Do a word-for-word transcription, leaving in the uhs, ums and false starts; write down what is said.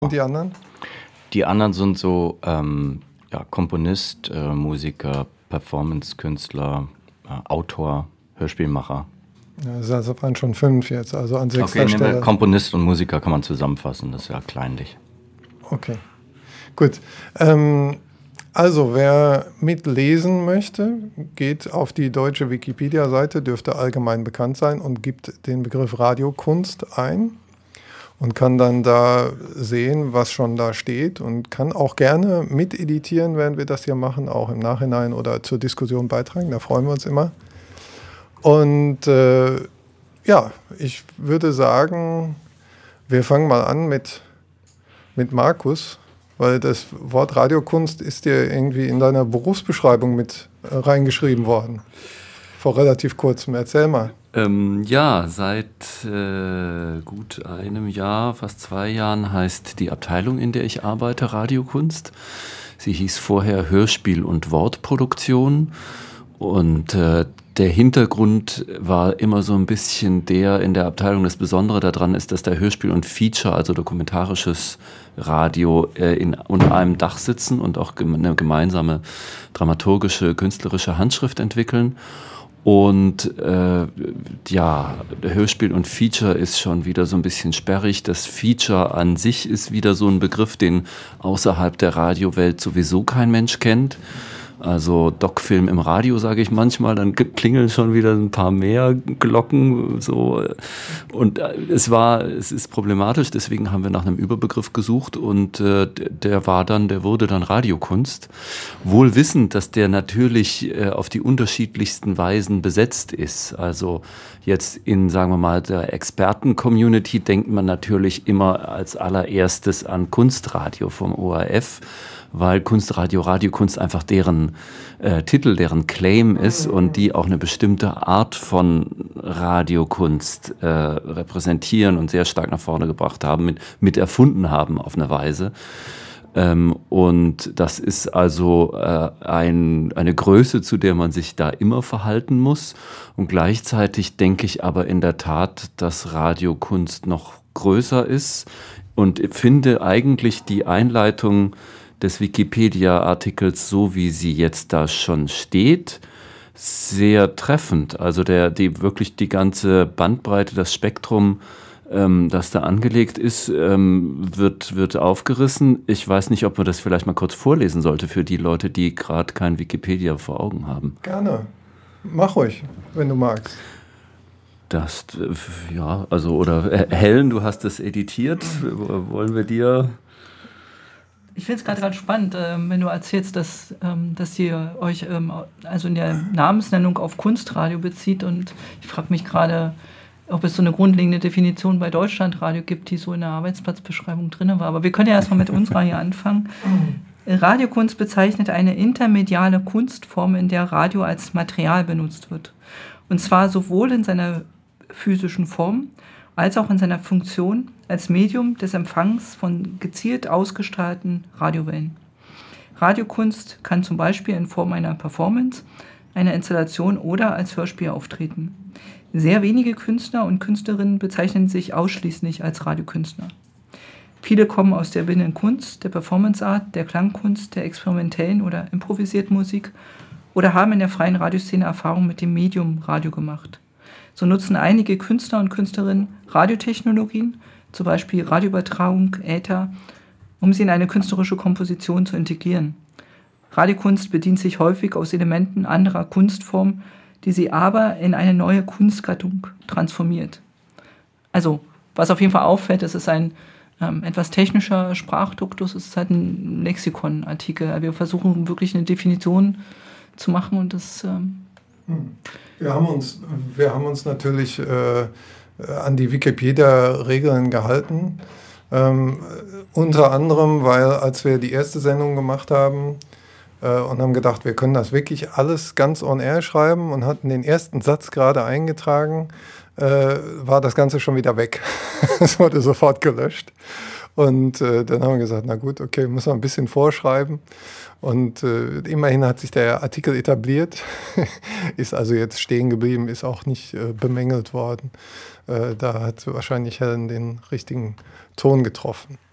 Und die anderen? Die anderen sind so ähm, ja, Komponist, äh, Musiker, Performance-Künstler, äh, Autor, Hörspielmacher. Ja, das waren schon fünf jetzt, also an sechster Okay, Stelle. Komponist und Musiker kann man zusammenfassen, das ist ja kleinlich. Okay, gut. Ähm, also, wer mitlesen möchte, geht auf die deutsche Wikipedia-Seite, dürfte allgemein bekannt sein, und gibt den Begriff Radiokunst ein und kann dann da sehen, was schon da steht, und kann auch gerne miteditieren, während wir das hier machen, auch im Nachhinein oder zur Diskussion beitragen. Da freuen wir uns immer. Und äh, ja, ich würde sagen, wir fangen mal an mit, mit Markus, weil das Wort Radiokunst ist dir irgendwie in deiner Berufsbeschreibung mit äh, reingeschrieben worden. Vor relativ kurzem. Erzähl mal. Ähm, ja, seit äh, gut einem Jahr, fast zwei Jahren, heißt die Abteilung, in der ich arbeite, Radiokunst. Sie hieß vorher Hörspiel- und Wortproduktion. Und äh, der Hintergrund war immer so ein bisschen der in der Abteilung. Das Besondere daran ist, dass der Hörspiel und Feature, also dokumentarisches Radio, äh, in, unter einem Dach sitzen und auch gem- eine gemeinsame dramaturgische, künstlerische Handschrift entwickeln. Und äh, ja, Hörspiel und Feature ist schon wieder so ein bisschen sperrig. Das Feature an sich ist wieder so ein Begriff, den außerhalb der Radiowelt sowieso kein Mensch kennt. Also Doc-Film im Radio, sage ich manchmal, dann klingeln schon wieder ein paar mehr Glocken. So. Und es war, es ist problematisch, deswegen haben wir nach einem Überbegriff gesucht, und äh, der war dann, der wurde dann Radiokunst. Wohl wissend, dass der natürlich äh, auf die unterschiedlichsten Weisen besetzt ist. Also jetzt in, sagen wir mal, der Experten-Community denkt man natürlich immer als allererstes an Kunstradio vom O R F, weil Kunstradio, Radiokunst einfach deren äh, Titel, deren Claim ist und die auch eine bestimmte Art von Radiokunst äh, repräsentieren und sehr stark nach vorne gebracht haben, mit, mit erfunden haben auf eine Weise. Ähm, und das ist also äh, ein, eine Größe, zu der man sich da immer verhalten muss. Und gleichzeitig denke ich aber in der Tat, dass Radiokunst noch größer ist, und finde eigentlich die Einleitung des Wikipedia-Artikels, so wie sie jetzt da schon steht, sehr treffend. Also der, die wirklich die ganze Bandbreite, das Spektrum, ähm, das da angelegt ist, ähm, wird, wird aufgerissen. Ich weiß nicht, ob man das vielleicht mal kurz vorlesen sollte für die Leute, die gerade kein Wikipedia vor Augen haben. Gerne. Mach ruhig, wenn du magst. Das, ja, also, oder äh, Helen, du hast das editiert. Wollen wir dir... Ich finde es gerade ganz spannend, ähm, wenn du erzählst, dass, ähm, dass ihr euch ähm, also in der Namensnennung auf Kunstradio bezieht, und ich frage mich gerade, ob es so eine grundlegende Definition bei Deutschlandradio gibt, die so in der Arbeitsplatzbeschreibung drin war. Aber wir können ja erstmal mit unserer hier anfangen. Radiokunst bezeichnet eine intermediale Kunstform, in der Radio als Material benutzt wird. Und zwar sowohl in seiner physischen Form als auch in seiner Funktion als Medium des Empfangs von gezielt ausgestrahlten Radiowellen. Radiokunst kann zum Beispiel in Form einer Performance, einer Installation oder als Hörspiel auftreten. Sehr wenige Künstler und Künstlerinnen bezeichnen sich ausschließlich als Radiokünstler. Viele kommen aus der bildenden Kunst, der Performanceart, der Klangkunst, der experimentellen oder improvisierten Musik oder haben in der freien Radioszene Erfahrung mit dem Medium Radio gemacht. So nutzen einige Künstler und Künstlerinnen Radiotechnologien, zum Beispiel Radioübertragung, Äther, um sie in eine künstlerische Komposition zu integrieren. Radiokunst bedient sich häufig aus Elementen anderer Kunstformen, die sie aber in eine neue Kunstgattung transformiert. Also, was auf jeden Fall auffällt, es ist ein ähm, etwas technischer Sprachduktus, es ist halt ein Lexikonartikel. Wir versuchen wirklich eine Definition zu machen, und das... Ähm wir, haben uns, wir haben uns natürlich äh, an die Wikipedia-Regeln gehalten. Ähm, unter anderem, weil als wir die erste Sendung gemacht haben äh, und haben gedacht, wir können das wirklich alles ganz on air schreiben und hatten den ersten Satz gerade eingetragen, äh, war das Ganze schon wieder weg. Es wurde sofort gelöscht. Und äh, dann haben wir gesagt, na gut, okay, müssen wir ein bisschen vorschreiben. Und äh, immerhin hat sich der Artikel etabliert, ist also jetzt stehen geblieben, ist auch nicht äh, bemängelt worden. Äh, da hat wahrscheinlich Helen den richtigen Ton getroffen.